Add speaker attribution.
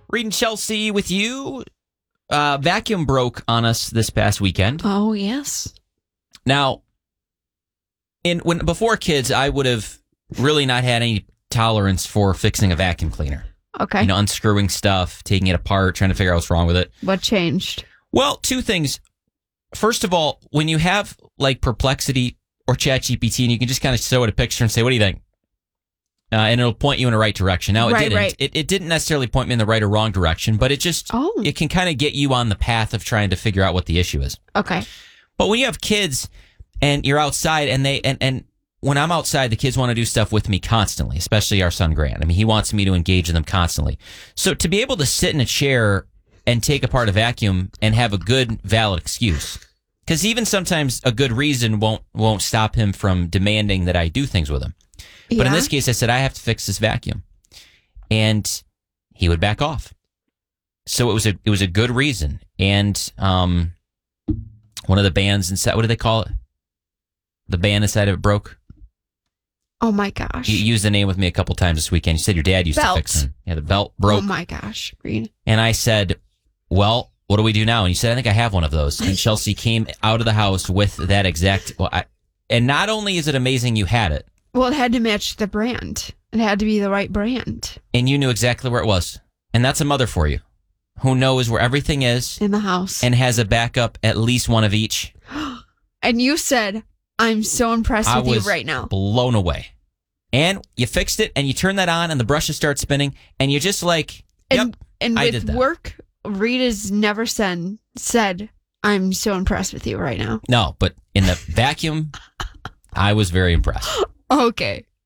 Speaker 1: Reed and Chelsea with you. Vacuum broke on us this past weekend.
Speaker 2: Oh, yes.
Speaker 1: Now, before kids, I would have really not had any tolerance for fixing a vacuum cleaner.
Speaker 2: Okay.
Speaker 1: Unscrewing stuff, taking it apart, trying to figure out what's wrong with it.
Speaker 2: What changed?
Speaker 1: Well, two things. First of all, when you have like Perplexity or ChatGPT and you can just kind of show it a picture and say, what do you think? And it'll point you in the right direction. Now, it didn't. Right. It didn't necessarily point me in the right or wrong direction, but it just it can kind of get you on the path of trying to figure out what the issue is.
Speaker 2: Okay.
Speaker 1: But when you have kids and you're outside and and when I'm outside, the kids want to do stuff with me constantly, especially our son Grant. I mean, he wants me to engage in them constantly. So to be able to sit in a chair and take apart a vacuum and have a good, valid excuse, because even sometimes a good reason won't stop him from demanding that I do things with him. But in this case, I said, I have to fix this vacuum. And he would back off. So it was a good reason. And one of the bands inside, what do they call it? The band inside of it broke.
Speaker 2: Oh, my gosh.
Speaker 1: You used the name with me a couple times this weekend. You said your dad used to fix them. Yeah, the belt broke.
Speaker 2: Oh, my gosh, Reed.
Speaker 1: And I said, well, what do we do now? And you said, I think I have one of those. And Chelsea came out of the house with that exact. And not only is it amazing you had it.
Speaker 2: Well, it had to match the brand. It had to be the right brand.
Speaker 1: And you knew exactly where it was. And that's a mother for you, who knows where everything is.
Speaker 2: In the house.
Speaker 1: And has a backup, at least one of each.
Speaker 2: And you said, I'm so impressed with you right now.
Speaker 1: Blown away. And you fixed it, and you turn that on, and the brushes start spinning, and you're just like, yep,
Speaker 2: and
Speaker 1: I did that.
Speaker 2: With work, Rita's never said, I'm so impressed with you right now.
Speaker 1: No, but in the vacuum, I was very impressed.
Speaker 2: Okay.